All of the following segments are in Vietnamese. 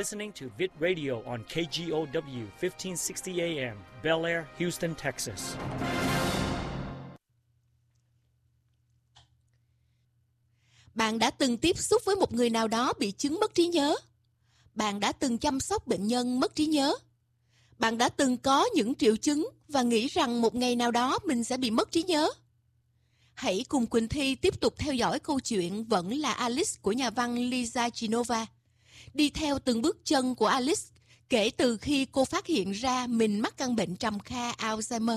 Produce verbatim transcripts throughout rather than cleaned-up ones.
listening to Vid Radio on K G O W fifteen sixty A M, Bel Air, Houston, Texas. Bạn đã từng tiếp xúc với một người nào đó bị chứng mất trí nhớ? Bạn đã từng chăm sóc bệnh nhân mất trí nhớ? Bạn đã từng có những triệu chứng và nghĩ rằng một ngày nào đó mình sẽ bị mất trí nhớ? Hãy cùng Quỳnh Thi tiếp tục theo dõi câu chuyện Vẫn là Alice của nhà văn Lisa Genova. Đi theo từng bước chân của Alice kể từ khi cô phát hiện ra mình mắc căn bệnh trầm kha Alzheimer.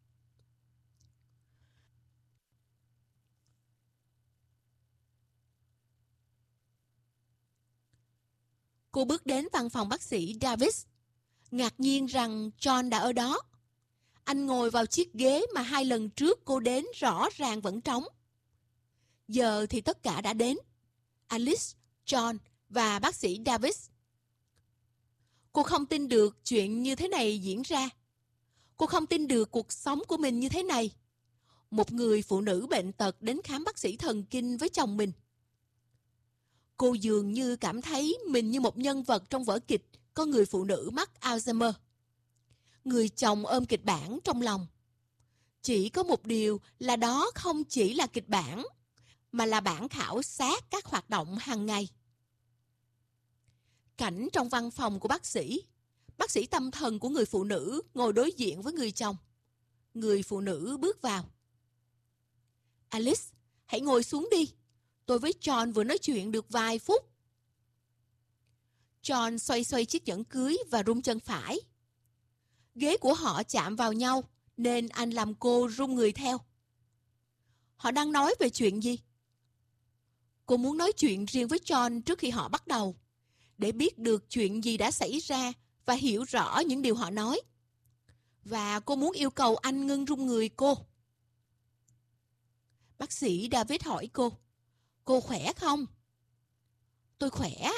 Cô bước đến văn phòng bác sĩ Davis, ngạc nhiên rằng John đã ở đó. Anh ngồi vào chiếc ghế mà hai lần trước cô đến rõ ràng vẫn trống. Giờ thì tất cả đã đến. Alice, John và bác sĩ Davis. Cô không tin được chuyện như thế này diễn ra. Cô không tin được cuộc sống của mình như thế này. Một người phụ nữ bệnh tật đến khám bác sĩ thần kinh với chồng mình. Cô dường như cảm thấy mình như một nhân vật trong vở kịch có người phụ nữ mắc Alzheimer. Người chồng ôm kịch bản trong lòng. Chỉ có một điều là đó không chỉ là kịch bản, mà là bản khảo sát các hoạt động hàng ngày. Cảnh trong văn phòng của bác sĩ. Bác sĩ tâm thần của người phụ nữ ngồi đối diện với người chồng. Người phụ nữ bước vào. Alice, hãy ngồi xuống đi. Tôi với John vừa nói chuyện được vài phút. John xoay xoay chiếc nhẫn cưới và rung chân phải. Ghế của họ chạm vào nhau nên anh làm cô rung người theo. Họ đang nói về chuyện gì? Cô muốn nói chuyện riêng với John trước khi họ bắt đầu, để biết được chuyện gì đã xảy ra và hiểu rõ những điều họ nói. Và cô muốn yêu cầu anh ngưng rung người cô. Bác sĩ David hỏi cô, cô khỏe không? Tôi khỏe.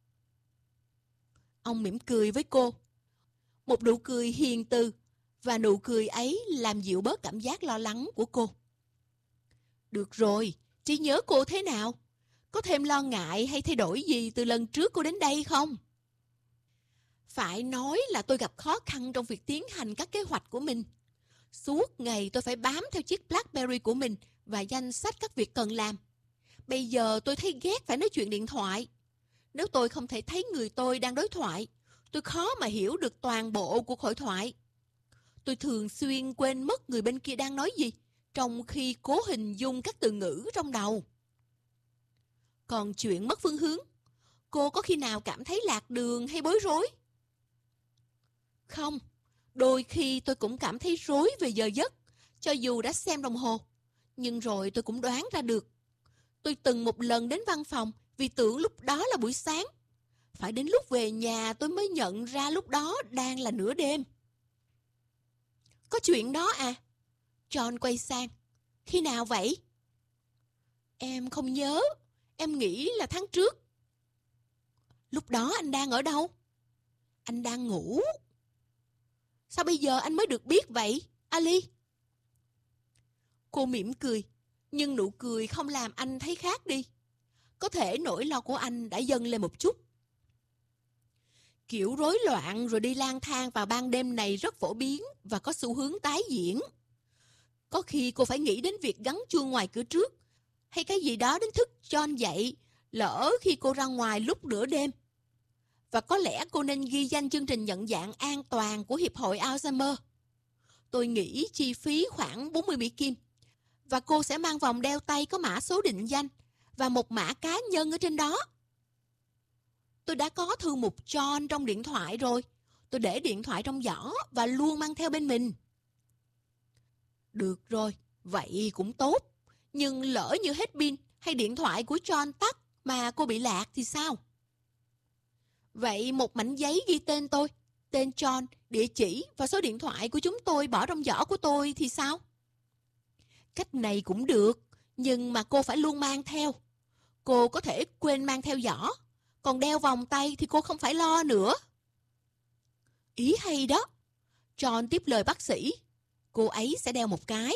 Ông mỉm cười với cô. Một nụ cười hiền từ, và nụ cười ấy làm dịu bớt cảm giác lo lắng của cô. Được rồi, trí nhớ cô thế nào? Có thêm lo ngại hay thay đổi gì từ lần trước cô đến đây không? Phải nói là tôi gặp khó khăn trong việc tiến hành các kế hoạch của mình. Suốt ngày tôi phải bám theo chiếc BlackBerry của mình và danh sách các việc cần làm. Bây giờ tôi thấy ghét phải nói chuyện điện thoại. Nếu tôi không thể thấy người tôi đang đối thoại, tôi khó mà hiểu được toàn bộ cuộc hội thoại. Tôi thường xuyên quên mất người bên kia đang nói gì, trong khi cố hình dung các từ ngữ trong đầu. Còn chuyện mất phương hướng, cô có khi nào cảm thấy lạc đường hay bối rối? Không, đôi khi tôi cũng cảm thấy rối về giờ giấc, cho dù đã xem đồng hồ. Nhưng rồi tôi cũng đoán ra được. Tôi từng một lần đến văn phòng vì tưởng lúc đó là buổi sáng. Phải đến lúc về nhà tôi mới nhận ra lúc đó đang là nửa đêm. Có chuyện đó à? John quay sang. Khi nào vậy? Em không nhớ. Em nghĩ là tháng trước. Lúc đó anh đang ở đâu? Anh đang ngủ. Sao bây giờ anh mới được biết vậy, Ali? Cô mỉm cười, nhưng nụ cười không làm anh thấy khác đi. Có thể nỗi lo của anh đã dâng lên một chút. Kiểu rối loạn rồi đi lang thang vào ban đêm này rất phổ biến và có xu hướng tái diễn. Có khi cô phải nghĩ đến việc gắn chuông ngoài cửa trước, hay cái gì đó đánh thức John dậy, lỡ khi cô ra ngoài lúc nửa đêm. Và có lẽ cô nên ghi danh chương trình nhận dạng an toàn của Hiệp hội Alzheimer. Tôi nghĩ chi phí khoảng bốn mươi Mỹ Kim. Và cô sẽ mang vòng đeo tay có mã số định danh và một mã cá nhân ở trên đó. Tôi đã có thư mục John trong điện thoại rồi. Tôi để điện thoại trong giỏ và luôn mang theo bên mình. Được rồi, vậy cũng tốt. Nhưng lỡ như hết pin hay điện thoại của John tắt mà cô bị lạc thì sao? Vậy một mảnh giấy ghi tên tôi, tên John, địa chỉ và số điện thoại của chúng tôi bỏ trong giỏ của tôi thì sao? Cách này cũng được, nhưng mà cô phải luôn mang theo. Cô có thể quên mang theo giỏ, còn đeo vòng tay thì cô không phải lo nữa. Ý hay đó. John tiếp lời bác sĩ. Cô ấy sẽ đeo một cái.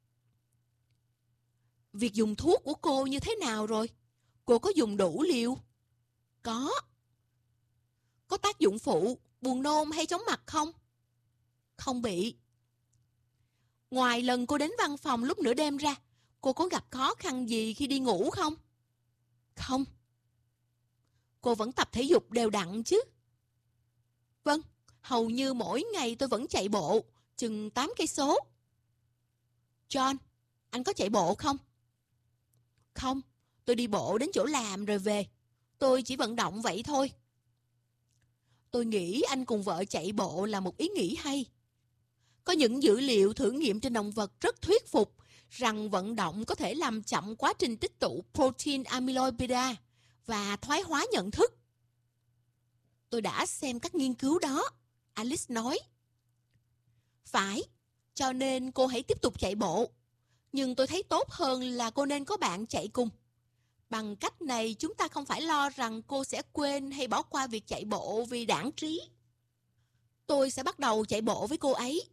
Việc dùng thuốc của cô như thế nào rồi? Cô có dùng đủ liều? Có. có tác dụng phụ, buồn nôn hay chóng mặt không? Không bị. Ngoài lần cô đến văn phòng lúc nửa đêm ra, cô có gặp khó khăn gì khi đi ngủ không? Không. Cô vẫn tập thể dục đều đặn chứ? Vâng, hầu như mỗi ngày tôi vẫn chạy bộ, chừng tám cây số. John, anh có chạy bộ không? Không, tôi đi bộ đến chỗ làm rồi về. Tôi chỉ vận động vậy thôi. Tôi nghĩ anh cùng vợ chạy bộ là một ý nghĩ hay. Có những dữ liệu thử nghiệm trên động vật rất thuyết phục rằng vận động có thể làm chậm quá trình tích tụ protein amyloid beta và thoái hóa nhận thức. Tôi đã xem các nghiên cứu đó, Alice nói. Phải, cho nên cô hãy tiếp tục chạy bộ. Nhưng tôi thấy tốt hơn là cô nên có bạn chạy cùng. Bằng cách này chúng ta không phải lo rằng cô sẽ quên hay bỏ qua việc chạy bộ vì đãng trí. Tôi sẽ bắt đầu chạy bộ với cô ấy.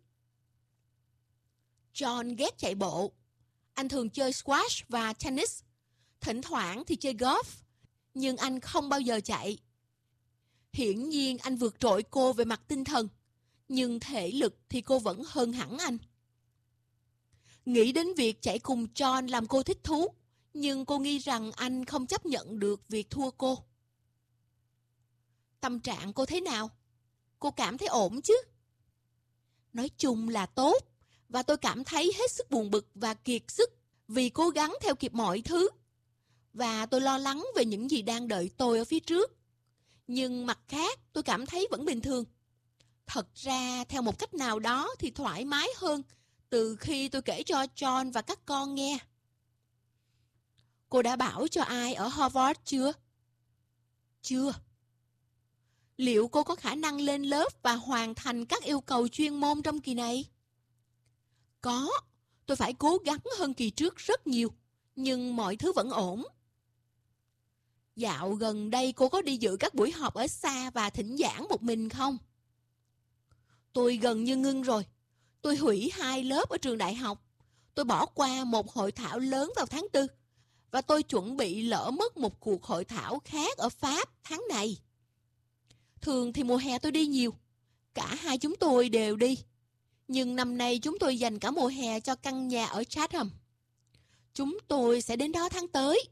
John ghét chạy bộ. Anh thường chơi squash và tennis. Thỉnh thoảng thì chơi golf. Nhưng anh không bao giờ chạy. Hiển nhiên anh vượt trội cô về mặt tinh thần. Nhưng thể lực thì cô vẫn hơn hẳn anh. Nghĩ đến việc chạy cùng John làm cô thích thú. Nhưng cô nghi rằng anh không chấp nhận được việc thua cô. Tâm trạng cô thế nào? Cô cảm thấy ổn chứ? Nói chung là tốt. Và tôi cảm thấy hết sức buồn bực và kiệt sức vì cố gắng theo kịp mọi thứ. Và tôi lo lắng về những gì đang đợi tôi ở phía trước. Nhưng mặt khác tôi cảm thấy vẫn bình thường. Thật ra theo một cách nào đó thì thoải mái hơn từ khi tôi kể cho John và các con nghe. Cô đã bảo cho ai ở Harvard chưa? Chưa. Liệu cô có khả năng lên lớp và hoàn thành các yêu cầu chuyên môn trong kỳ này? Có. Tôi phải cố gắng hơn kỳ trước rất nhiều. Nhưng mọi thứ vẫn ổn. Dạo gần đây cô có đi dự các buổi họp ở xa và thỉnh giảng một mình không? Tôi gần như ngưng rồi. Tôi hủy hai lớp ở trường đại học. Tôi bỏ qua một hội thảo lớn vào tháng tư. Và tôi chuẩn bị lỡ mất một cuộc hội thảo khác ở Pháp tháng này. Thường thì mùa hè tôi đi nhiều. Cả hai chúng tôi đều đi. Nhưng năm nay chúng tôi dành cả mùa hè cho căn nhà ở Chatham. Chúng tôi sẽ đến đó tháng tới.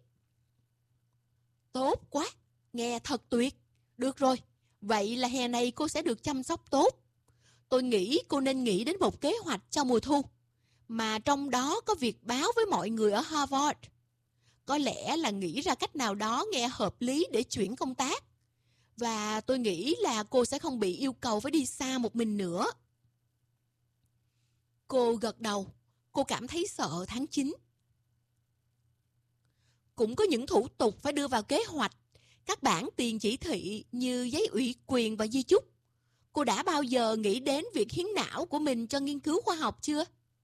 Tốt quá. Nghe thật tuyệt. Được rồi. Vậy là hè này cô sẽ được chăm sóc tốt. Tôi nghĩ cô nên nghĩ đến một kế hoạch cho mùa thu. Mà trong đó có việc báo với mọi người ở Harvard. Có lẽ là nghĩ ra cách nào đó nghe hợp lý để chuyển công tác. Và tôi nghĩ là cô sẽ không bị yêu cầu phải đi xa một mình nữa. Cô gật đầu. Cô cảm thấy sợ tháng chín. Cũng có những thủ tục phải đưa vào kế hoạch. Các bản tiền chỉ thị như giấy ủy quyền và di chúc. Cô đã bao giờ nghĩ đến việc hiến não của mình cho nghiên cứu khoa học chưa?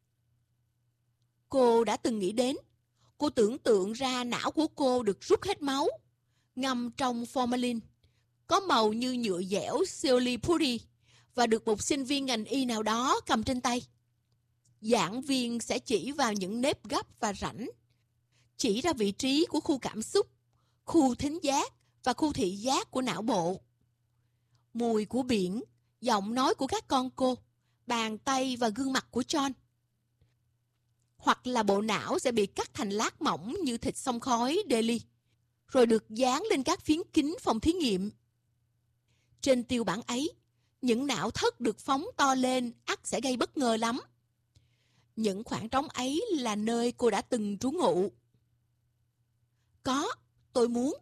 Cô đã từng nghĩ đến. Cô tưởng tượng ra não của cô được rút hết máu, ngâm trong formalin, có màu như nhựa dẻo silly putty và được một sinh viên ngành y nào đó cầm trên tay. Giảng viên sẽ chỉ vào những nếp gấp và rãnh, chỉ ra vị trí của khu cảm xúc, khu thính giác và khu thị giác của não bộ. Mùi của biển, giọng nói của các con cô, bàn tay và gương mặt của John. Hoặc là bộ não sẽ bị cắt thành lát mỏng như thịt xông khói deli, rồi được dán lên các phiến kính phòng thí nghiệm. Trên tiêu bản ấy, những não thất được phóng to lên ắt sẽ gây bất ngờ lắm. Những khoảng trống ấy là nơi cô đã từng trú ngụ. Có, tôi muốn.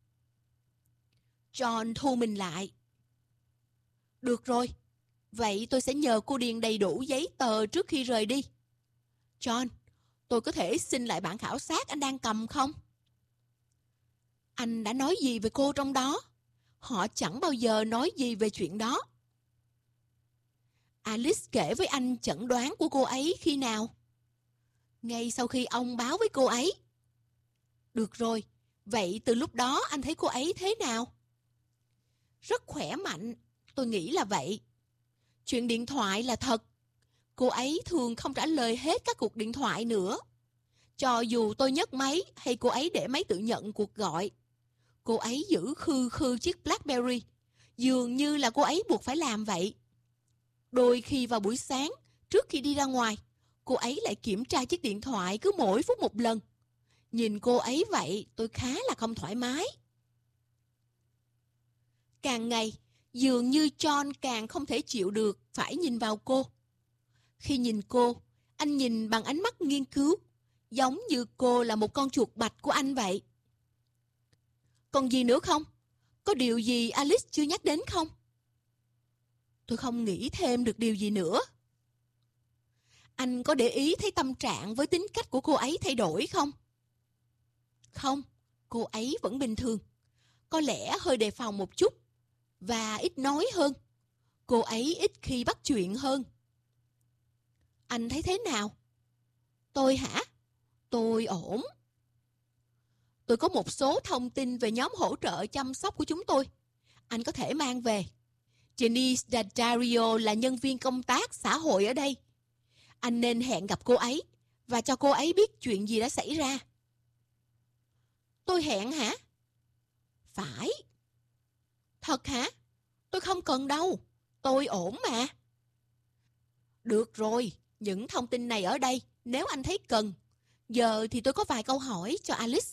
John thu mình lại. Được rồi, vậy tôi sẽ nhờ cô điền đầy đủ giấy tờ trước khi rời đi. John, tôi có thể xin lại bản khảo sát anh đang cầm không? Anh đã nói gì về cô trong đó? Họ chẳng bao giờ nói gì về chuyện đó. Alice kể với anh chẩn đoán của cô ấy khi nào? Ngay sau khi ông báo với cô ấy. Được rồi, vậy từ lúc đó anh thấy cô ấy thế nào? Rất khỏe mạnh, tôi nghĩ là vậy. Chuyện điện thoại là thật. Cô ấy thường không trả lời hết các cuộc điện thoại nữa. Cho dù tôi nhấc máy hay cô ấy để máy tự nhận cuộc gọi. Cô ấy giữ khư khư chiếc BlackBerry, Dường như là cô ấy buộc phải làm vậy. Đôi khi vào buổi sáng, trước khi đi ra ngoài, cô ấy lại kiểm tra chiếc điện thoại cứ mỗi phút một lần. Nhìn cô ấy vậy, tôi khá là không thoải mái. Càng ngày, dường như John càng không thể chịu được phải nhìn vào cô. Khi nhìn cô, anh nhìn bằng ánh mắt nghiên cứu, giống như cô là một con chuột bạch của anh vậy. Còn gì nữa không? Có điều gì Alice chưa nhắc đến không? Tôi không nghĩ thêm được điều gì nữa. Anh có để ý thấy tâm trạng với tính cách của cô ấy thay đổi không? Không, cô ấy vẫn bình thường. Có lẽ hơi đề phòng một chút và ít nói hơn. Cô ấy ít khi bắt chuyện hơn. Anh thấy thế nào? Tôi hả? Tôi ổn. Tôi có một số thông tin về nhóm hỗ trợ chăm sóc của chúng tôi. Anh có thể mang về. Janice Daddario là nhân viên công tác xã hội ở đây. Anh nên hẹn gặp cô ấy và cho cô ấy biết chuyện gì đã xảy ra. Tôi hẹn hả? Phải. Thật hả? Tôi không cần đâu. Tôi ổn mà. Được rồi, những thông tin này ở đây nếu anh thấy cần. Giờ thì tôi có vài câu hỏi cho Alice.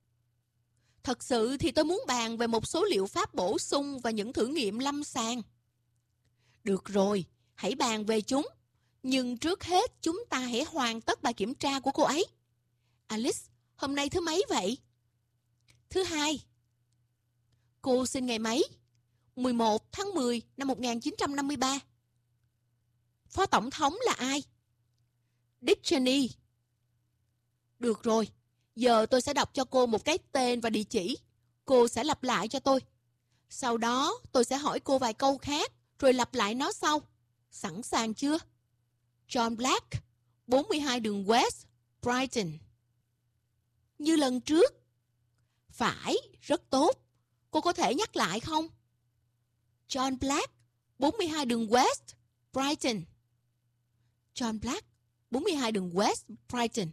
Thật sự thì tôi muốn bàn về một số liệu pháp bổ sung và những thử nghiệm lâm sàng. Được rồi, hãy bàn về chúng. Nhưng trước hết chúng ta hãy hoàn tất bài kiểm tra của cô ấy. Alice, hôm nay thứ mấy vậy? Thứ hai. Cô sinh ngày mấy? mười một tháng mười năm một nghìn chín trăm năm mươi ba. Phó tổng thống là ai? Dick Cheney. Được rồi, giờ tôi sẽ đọc cho cô một cái tên và địa chỉ. Cô sẽ lặp lại cho tôi. Sau đó tôi sẽ hỏi cô vài câu khác, rồi lặp lại nó sau. Sẵn sàng chưa? John Black, bốn mươi hai đường West, Brighton. Như lần trước. Phải, rất tốt. Cô có thể nhắc lại không? John Black, bốn mươi hai đường West, Brighton. John Black, bốn mươi hai đường West, Brighton.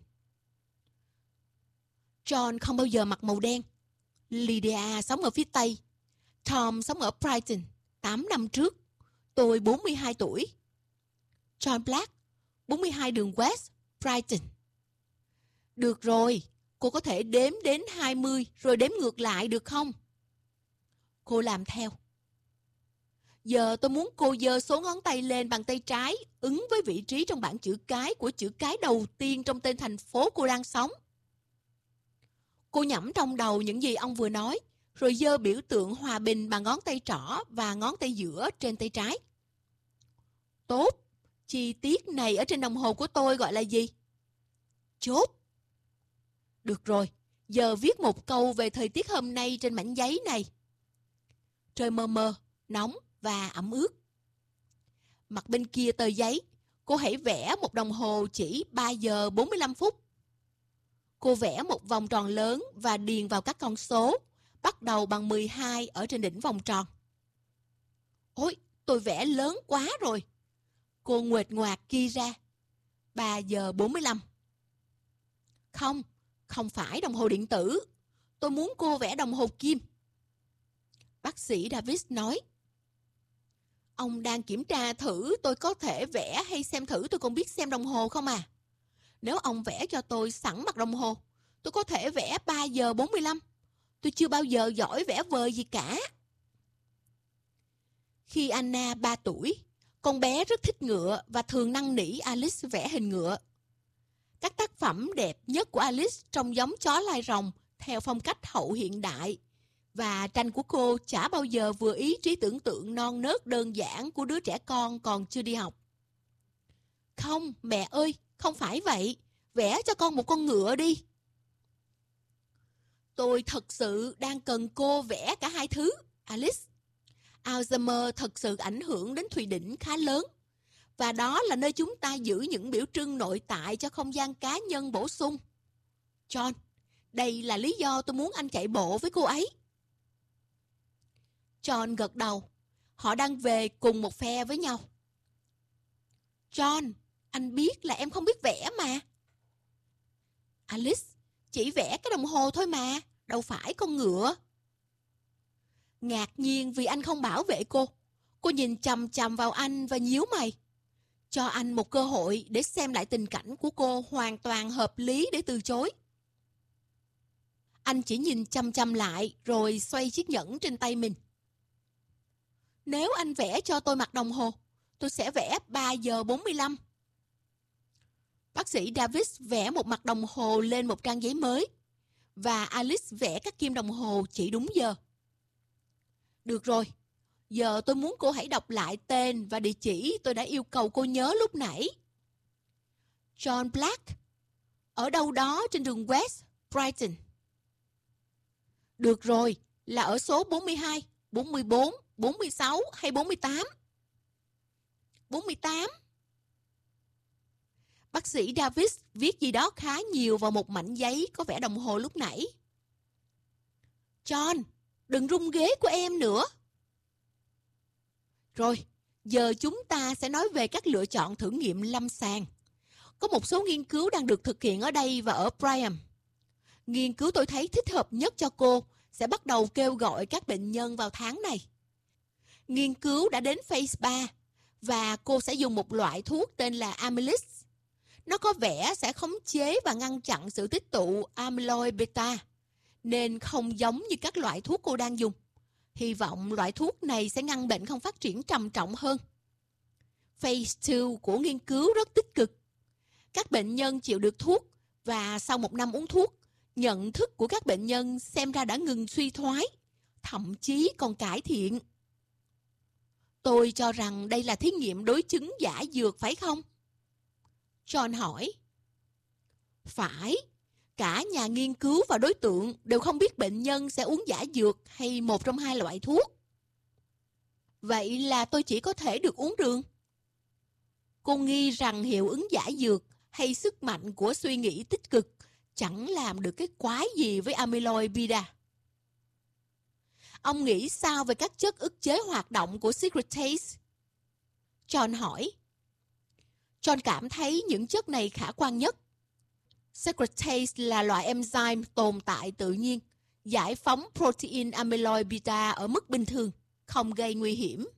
John không bao giờ mặc màu đen. Lydia sống ở phía Tây. Tom sống ở Brighton, tám năm trước. Tôi bốn mươi hai tuổi. John Black, bốn mươi hai đường West, Brighton. Được rồi, cô có thể đếm đến hai mươi rồi đếm ngược lại được không? Cô làm theo. Giờ tôi muốn cô giơ số ngón tay lên bằng tay trái, ứng với vị trí trong bảng chữ cái của chữ cái đầu tiên trong tên thành phố cô đang sống. Cô nhẩm trong đầu những gì ông vừa nói, rồi giơ biểu tượng hòa bình bằng ngón tay trỏ và ngón tay giữa trên tay trái. Tốt, chi tiết này ở trên đồng hồ của tôi gọi là gì? Chốt. Được rồi, giờ viết một câu về thời tiết hôm nay trên mảnh giấy này. Trời mờ mờ, nóng và ẩm ướt. Mặt bên kia tờ giấy, cô hãy vẽ một đồng hồ chỉ ba giờ bốn mươi lăm phút. Cô vẽ một vòng tròn lớn và điền vào các con số, bắt đầu bằng mười hai ở trên đỉnh vòng tròn. Ôi, tôi vẽ lớn quá rồi. Cô nguệch ngoạc ghi ra. ba giờ bốn mươi lăm. Không, không phải đồng hồ điện tử. Tôi muốn cô vẽ đồng hồ kim. Bác sĩ Davis nói. Ông đang kiểm tra thử tôi có thể vẽ hay xem thử tôi còn biết xem đồng hồ không à? Nếu ông vẽ cho tôi sẵn mặt đồng hồ, tôi có thể vẽ ba giờ bốn mươi lăm. Tôi chưa bao giờ giỏi vẽ vời gì cả. Khi Anna ba tuổi, con bé rất thích ngựa và thường năn nỉ Alice vẽ hình ngựa. Các tác phẩm đẹp nhất của Alice trông giống chó lai rồng theo phong cách hậu hiện đại, và tranh của cô chả bao giờ vừa ý trí tưởng tượng non nớt đơn giản của đứa trẻ con còn chưa đi học. Không, mẹ ơi, không phải vậy. Vẽ cho con một con ngựa đi. Tôi thật sự đang cần cô vẽ cả hai thứ, Alice. Alzheimer thật sự ảnh hưởng đến Thụy Điển khá lớn. Và đó là nơi chúng ta giữ những biểu trưng nội tại cho không gian cá nhân bổ sung. John, đây là lý do tôi muốn anh chạy bộ với cô ấy. John gật đầu. Họ đang về cùng một phe với nhau. John, anh biết là em không biết vẽ mà. Alice, chỉ vẽ cái đồng hồ thôi mà, đâu phải con ngựa. Ngạc nhiên vì anh không bảo vệ cô. Cô nhìn chằm chằm vào anh và nhíu mày. Cho anh một cơ hội để xem lại tình cảnh của cô hoàn toàn hợp lý để từ chối. Anh chỉ nhìn chăm chăm lại rồi xoay chiếc nhẫn trên tay mình. Nếu anh vẽ cho tôi mặt đồng hồ, tôi sẽ vẽ ba giờ bốn mươi lăm. Bác sĩ Davis vẽ một mặt đồng hồ lên một trang giấy mới và Alice vẽ các kim đồng hồ chỉ đúng giờ. Được rồi, giờ tôi muốn cô hãy đọc lại tên và địa chỉ tôi đã yêu cầu cô nhớ lúc nãy. John Black, ở đâu đó trên đường West, Brighton. Được rồi, là ở số bốn mươi hai, bốn mươi bốn, bốn mươi sáu hay bốn mươi tám? bốn mươi tám. Bác sĩ Davis viết gì đó khá nhiều vào một mảnh giấy có vẽ đồng hồ lúc nãy. John, đừng rung ghế của em nữa. Rồi, giờ chúng ta sẽ nói về các lựa chọn thử nghiệm lâm sàng. Có một số nghiên cứu đang được thực hiện ở đây và ở Brigham. Nghiên cứu tôi thấy thích hợp nhất cho cô sẽ bắt đầu kêu gọi các bệnh nhân vào tháng này. Nghiên cứu đã đến phase ba và cô sẽ dùng một loại thuốc tên là Amylis. Nó có vẻ sẽ khống chế và ngăn chặn sự tích tụ amyloid beta, nên không giống như các loại thuốc cô đang dùng. Hy vọng loại thuốc này sẽ ngăn bệnh không phát triển trầm trọng hơn. Phase hai của nghiên cứu rất tích cực. Các bệnh nhân chịu được thuốc và sau một năm uống thuốc, nhận thức của các bệnh nhân xem ra đã ngừng suy thoái, thậm chí còn cải thiện. Tôi cho rằng đây là thí nghiệm đối chứng giả dược phải không? John hỏi. Phải. Cả nhà nghiên cứu và đối tượng đều không biết bệnh nhân sẽ uống giả dược hay một trong hai loại thuốc. Vậy là tôi chỉ có thể được uống đường. Cô nghi rằng hiệu ứng giả dược hay sức mạnh của suy nghĩ tích cực chẳng làm được cái quái gì với amyloid beta. Ông nghĩ sao về các chất ức chế hoạt động của secretase? John hỏi. John cảm thấy những chất này khả quan nhất. Secretase là loại enzyme tồn tại tự nhiên, giải phóng protein amyloid beta ở mức bình thường, không gây nguy hiểm.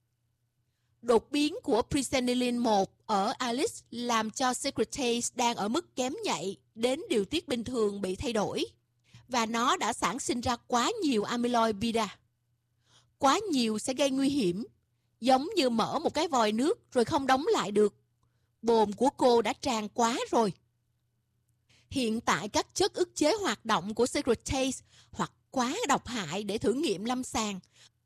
Đột biến của presenilin một ở Alice làm cho secretase đang ở mức kém nhạy đến điều tiết bình thường bị thay đổi, và nó đã sản sinh ra quá nhiều amyloid beta. Quá nhiều sẽ gây nguy hiểm, giống như mở một cái vòi nước rồi không đóng lại được. Bồn của cô đã tràn quá rồi. Hiện tại các chất ức chế hoạt động của secretase hoặc quá độc hại để thử nghiệm lâm sàng.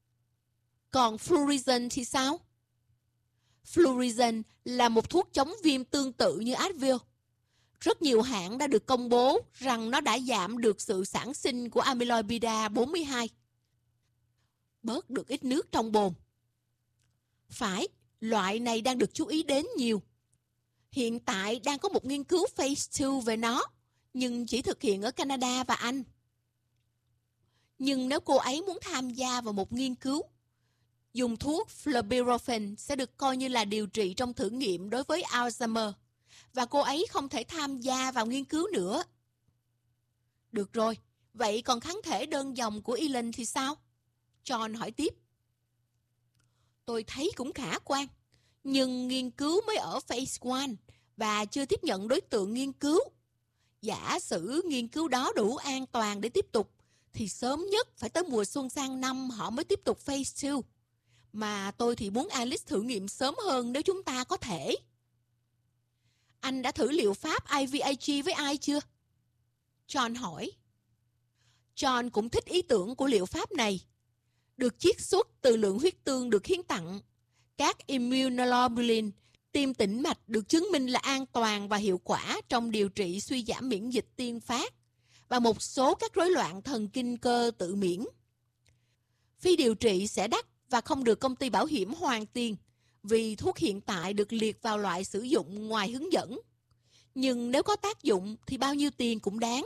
Còn fluorizin thì sao? Fluorizin là một thuốc chống viêm tương tự như Advil. Rất nhiều hãng đã được công bố rằng nó đã giảm được sự sản sinh của amyloid beta bốn mươi hai. Bớt được ít nước trong bồn. Phải, loại này đang được chú ý đến nhiều. Hiện tại đang có một nghiên cứu phase hai về nó, nhưng chỉ thực hiện ở Canada và Anh. Nhưng nếu cô ấy muốn tham gia vào một nghiên cứu, dùng thuốc flubirofen sẽ được coi như là điều trị trong thử nghiệm đối với Alzheimer, và cô ấy không thể tham gia vào nghiên cứu nữa. Được rồi, vậy còn kháng thể đơn dòng của Elin thì sao? John hỏi tiếp. Tôi thấy cũng khả quan, nhưng nghiên cứu mới ở phase một và chưa tiếp nhận đối tượng nghiên cứu. Giả sử nghiên cứu đó đủ an toàn để tiếp tục, thì sớm nhất phải tới mùa xuân sang năm họ mới tiếp tục phase hai. Mà tôi thì muốn Alice thử nghiệm sớm hơn nếu chúng ta có thể. Anh đã thử liệu pháp i vê a giê với ai chưa? John hỏi. John cũng thích ý tưởng của liệu pháp này. Được chiết xuất từ lượng huyết tương được hiến tặng. Các immunoglobulin, tiêm tĩnh mạch được chứng minh là an toàn và hiệu quả trong điều trị suy giảm miễn dịch tiên phát và một số các rối loạn thần kinh cơ tự miễn. Phí điều trị sẽ đắt và không được công ty bảo hiểm hoàn tiền vì thuốc hiện tại được liệt vào loại sử dụng ngoài hướng dẫn. Nhưng nếu có tác dụng thì bao nhiêu tiền cũng đáng.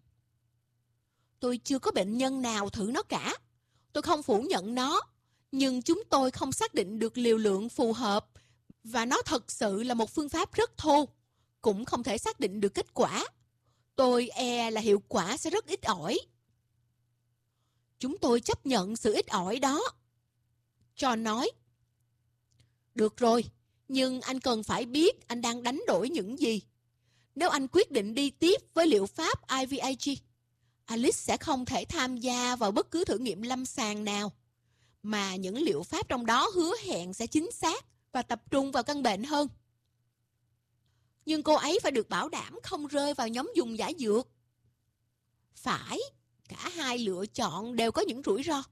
Tôi chưa có bệnh nhân nào thử nó cả. Tôi không phủ nhận nó, nhưng chúng tôi không xác định được liều lượng phù hợp và nó thật sự là một phương pháp rất thô, cũng không thể xác định được kết quả. Tôi e là hiệu quả sẽ rất ít ỏi. Chúng tôi chấp nhận sự ít ỏi đó. John nói. Được rồi, nhưng anh cần phải biết anh đang đánh đổi những gì. Nếu anh quyết định đi tiếp với liệu pháp i vê a giê, Alice sẽ không thể tham gia vào bất cứ thử nghiệm lâm sàng nào, mà những liệu pháp trong đó hứa hẹn sẽ chính xác và tập trung vào căn bệnh hơn. Nhưng cô ấy phải được bảo đảm không rơi vào nhóm dùng giả dược. Phải, cả hai lựa chọn đều có những rủi ro.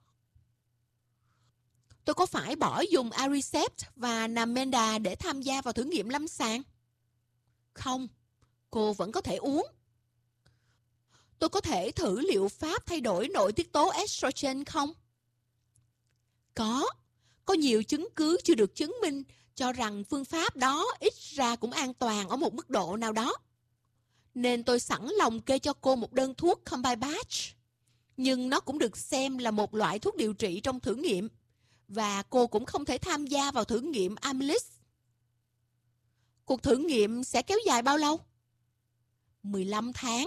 Tôi có phải bỏ dùng Aricept và Namenda để tham gia vào thử nghiệm lâm sàng? Không, cô vẫn có thể uống. Tôi có thể thử liệu pháp thay đổi nội tiết tố estrogen không? Có, có nhiều chứng cứ chưa được chứng minh cho rằng phương pháp đó ít ra cũng an toàn ở một mức độ nào đó. Nên tôi sẵn lòng kê cho cô một đơn thuốc Combibach. Nhưng nó cũng được xem là một loại thuốc điều trị trong thử nghiệm. Và cô cũng không thể tham gia vào thử nghiệm Amylis. Cuộc thử nghiệm sẽ kéo dài bao lâu? mười lăm tháng.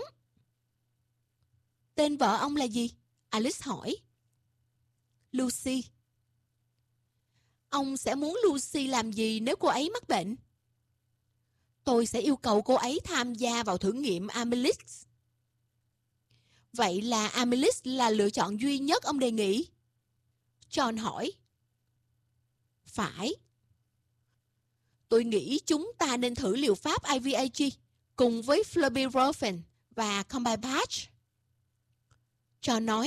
Tên vợ ông là gì? Alice hỏi. Lucy. Ông sẽ muốn Lucy làm gì nếu cô ấy mắc bệnh? Tôi sẽ yêu cầu cô ấy tham gia vào thử nghiệm Amylis. Vậy là Amylis là lựa chọn duy nhất ông đề nghị? John hỏi. Phải. Tôi nghĩ chúng ta nên thử liệu pháp i vê a giê cùng với Flubirofen và Combibach. John nói.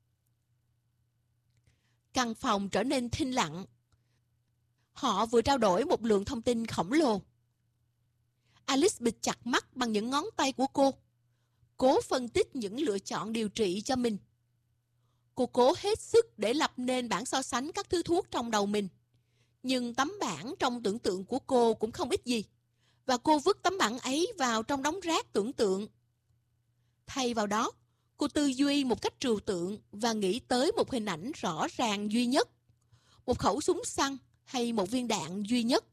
Căn phòng trở nên thinh lặng. Họ vừa trao đổi một lượng thông tin khổng lồ. Alice bịt chặt mắt bằng những ngón tay của cô, cố phân tích những lựa chọn điều trị cho mình. Cô cố hết sức để lập nên bảng so sánh các thứ thuốc trong đầu mình. Nhưng tấm bảng trong tưởng tượng của cô cũng không ít gì, và cô vứt tấm bảng ấy vào trong đống rác tưởng tượng. Thay vào đó, cô tư duy một cách trừu tượng và nghĩ tới một hình ảnh rõ ràng duy nhất, một khẩu súng săn hay một viên đạn duy nhất.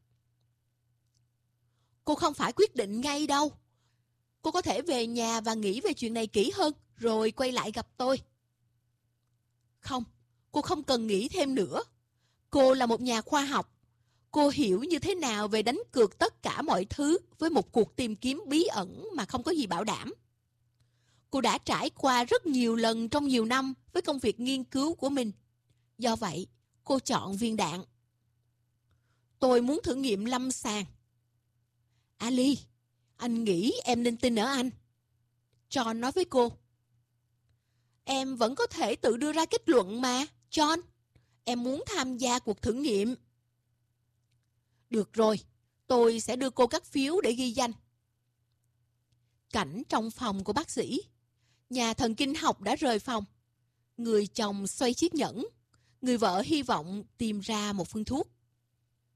Cô không phải quyết định ngay đâu. Cô có thể về nhà và nghĩ về chuyện này kỹ hơn, rồi quay lại gặp tôi. Không, cô không cần nghĩ thêm nữa. Cô là một nhà khoa học. Cô hiểu như thế nào về đánh cược tất cả mọi thứ với một cuộc tìm kiếm bí ẩn mà không có gì bảo đảm. Cô đã trải qua rất nhiều lần trong nhiều năm với công việc nghiên cứu của mình. Do vậy, cô chọn viên đạn. Tôi muốn thử nghiệm lâm sàng. Ali, anh nghĩ em nên tin ở anh. John nói với cô. Em vẫn có thể tự đưa ra kết luận mà, John. Em muốn tham gia cuộc thử nghiệm. Được rồi, tôi sẽ đưa cô các phiếu để ghi danh. Cảnh trong phòng của bác sĩ. Nhà thần kinh học đã rời phòng. Người chồng xoay chiếc nhẫn. Người vợ hy vọng tìm ra một phương thuốc.